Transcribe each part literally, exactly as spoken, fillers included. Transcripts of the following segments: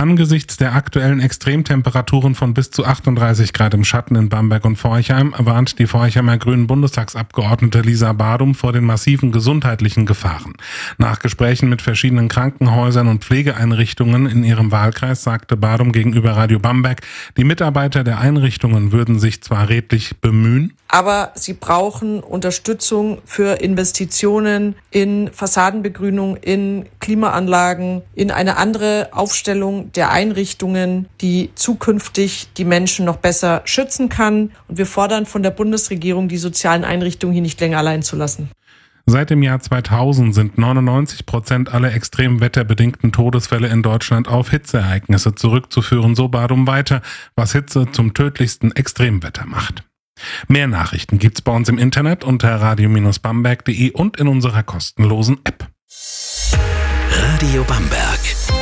Angesichts der aktuellen Extremtemperaturen von bis zu achtunddreißig Grad im Schatten in Bamberg und Forchheim warnt die Forchheimer Grünen Bundestagsabgeordnete Lisa Badum vor den massiven gesundheitlichen Gefahren. Nach Gesprächen mit verschiedenen Krankenhäusern und Pflegeeinrichtungen in ihrem Wahlkreis sagte Badum gegenüber Radio Bamberg, die Mitarbeiter der Einrichtungen würden sich zwar redlich bemühen, aber sie brauchen Unterstützung für Investitionen in Fassadenbegrünung, in Klimaanlagen, in eine andere Aufstellung der Einrichtungen, die zukünftig die Menschen noch besser schützen kann. Und wir fordern von der Bundesregierung, die sozialen Einrichtungen hier nicht länger allein zu lassen. Seit dem Jahr zweitausend sind neunundneunzig Prozent aller extrem wetterbedingten Todesfälle in Deutschland auf Hitzeereignisse zurückzuführen, so Badum weiter, was Hitze zum tödlichsten Extremwetter macht. Mehr Nachrichten gibt's bei uns im Internet unter radio Bindestrich bamberg punkt de und in unserer kostenlosen App. Radio Bamberg.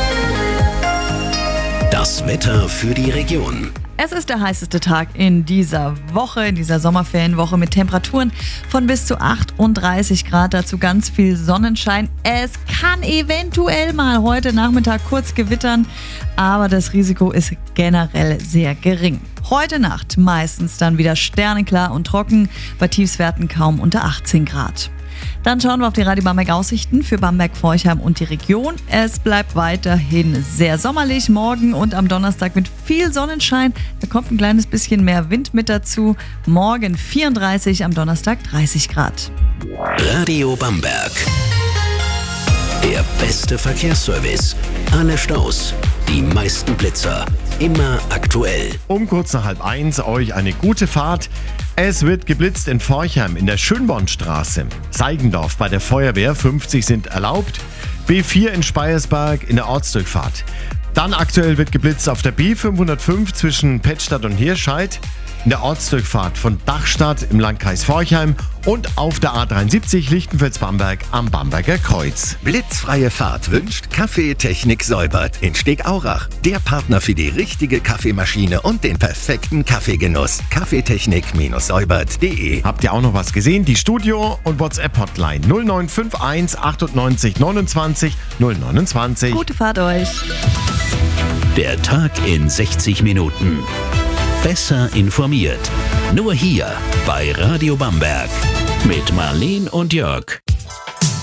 Das Wetter für die Region. Es ist der heißeste Tag in dieser Woche, in dieser Sommerferienwoche mit Temperaturen von bis zu achtunddreißig Grad, dazu ganz viel Sonnenschein. Es kann eventuell mal heute Nachmittag kurz gewittern, aber das Risiko ist generell sehr gering. Heute Nacht meistens dann wieder sternenklar und trocken, bei Tiefstwerten kaum unter achtzehn Grad. Dann schauen wir auf die Radio Bamberg Aussichten für Bamberg, Forchheim und die Region. Es bleibt weiterhin sehr sommerlich, morgen und am Donnerstag mit viel Sonnenschein. Da kommt ein kleines bisschen mehr Wind mit dazu. Morgen vierunddreißig, am Donnerstag dreißig Grad. Radio Bamberg. Der beste Verkehrsservice. Alle Staus, die meisten Blitzer. Immer aktuell. Um kurz nach halb eins euch eine gute Fahrt. Es wird geblitzt in Forchheim in der Schönbornstraße. Seigendorf bei der Feuerwehr, fünfzig sind erlaubt. B vier in Speyersberg in der Ortsdurchfahrt. Dann aktuell wird geblitzt auf der B fünfhundertfünf zwischen Pettstadt und Hirscheid, in der Ortsdurchfahrt von Dachstadt im Landkreis Forchheim und auf der A dreiundsiebzig Lichtenfels-Bamberg am Bamberger Kreuz. Blitzfreie Fahrt wünscht Kaffee Technik Säubert in Stegaurach. Der Partner für die richtige Kaffeemaschine und den perfekten Kaffeegenuss. kaffeetechnik Säubert punkt de. Habt ihr auch noch was gesehen? Die Studio- und WhatsApp-Hotline null neun fünf eins achtundneunzig neunundzwanzig null neunundzwanzig. Gute Fahrt euch. Der Tag in sechzig Minuten. Besser informiert. Nur hier bei Radio Bamberg. Mit Marleen und Jörg.